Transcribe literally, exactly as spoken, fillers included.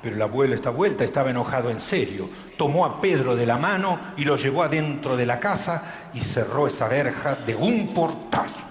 Pero el abuelo esta vuelta estaba enojado en serio. Tomó a Pedro de la mano y lo llevó adentro de la casa y cerró esa verja de un portazo.